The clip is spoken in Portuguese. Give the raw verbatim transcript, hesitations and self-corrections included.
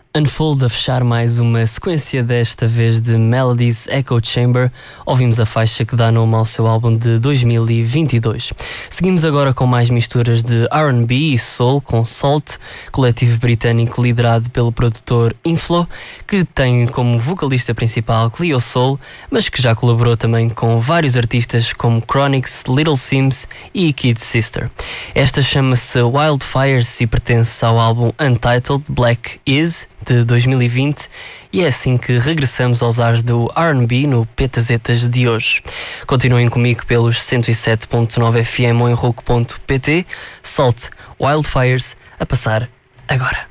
Unfold a fechar mais uma sequência, desta vez de Melodies Echo Chamber. Ouvimos a faixa que dá nome ao seu álbum de dois mil e vinte e dois. Seguimos agora com mais misturas de R and B e Soul com Salt, coletivo britânico liderado pelo produtor Inflo, que tem como vocalista principal Cleo Sol, mas que já colaborou também com vários artistas como Chronix, Little Sims e Kid Sister. Esta chama-se Wildfires e pertence ao álbum Untitled Black Is, de dois mil e vinte, e é assim que regressamos aos ares do R and B no Petazetas de hoje. Continuem comigo pelos cento e sete ponto nove F M ou em roco ponto pt. Salt, Wildfires, a passar agora.